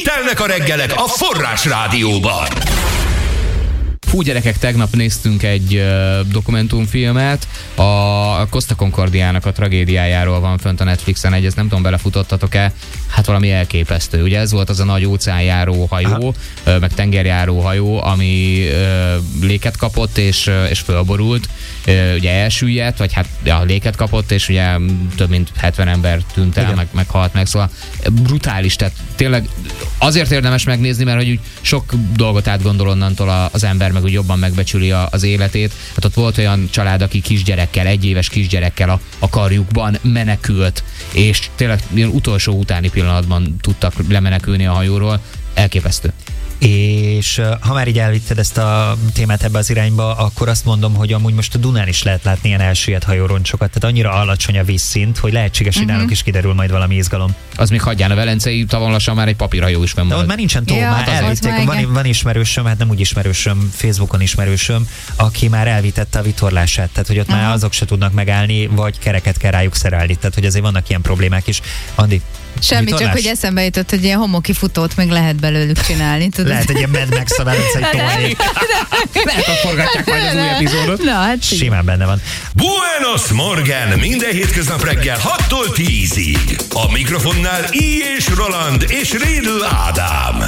telnek a reggelek a Forrás Rádióban. Fú, gyerekek, tegnap néztünk egy dokumentumfilmet, a Costa Concordiának a tragédiájáról van fönt a Netflixen, ezt nem tudom, belefutottatok-e, hát valami elképesztő. Ugye ez volt az a nagy óceánjáró hajó, meg tengerjáró hajó, ami léket kapott és fölborult, ugye elsüllyedt, vagy hát léket kapott, és ugye több mint 70 ember tűnt el, meg halt meg, szóval brutális, tehát tényleg azért érdemes megnézni, mert hogy úgy sok dolgot átgondol onnantól az ember, meg úgy jobban megbecsüli az életét. Hát ott volt olyan család, aki kisgyerekkel, 1 éves kisgyerekkel a karjukban menekült, és tényleg ilyen utolsó utáni pillanatban tudtak lemenekülni a hajóról. Elképesztő. És ha már így elvitted ezt a témát ebbe az irányba, akkor azt mondom, hogy amúgy most a Dunán is lehet látni ilyen elsüllyedt hajóroncsokat, tehát annyira alacsony a vízszint, hogy lehetséges, hogy nálunk is kiderül majd valami izgalom. Az még hagyján, a Velencei tavon lassan már egy papírhajó is De ott már nincsen tó, már elvitték. Van ismerősöm, hát nem úgy ismerősöm, Facebookon ismerősöm, aki már elvitette a vitorlását, tehát hogy ott már azok se tudnak megállni, vagy kereket kell rájuk szerelni, tehát hogy azért vannak ilyen problémák is. Andi, semmi, vitorlás? csak hogy eszembe jutott, hogy ilyen homoki futót még lehet belőlük csinálni, tudod? Lehet egy ilyen Mad Max a Velencei tó. Lehet, hogy forgatják majd az új epizódot. Na, hát simán benne van. Buenos Morgen, minden hétköznap reggel 6-tól 10-ig. A mikrofonnál és Roland és Rédő Ádám.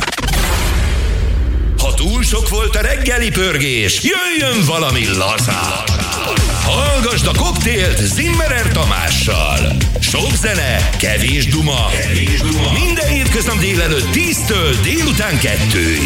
Ha túl sok volt a reggeli pörgés, jöjjön valami lazán. Hallgasd a koktélt Zimmerer Tamással. Sok zene, kevés duma. Minden hétköznap délelőtt 10-től délután 2-ig.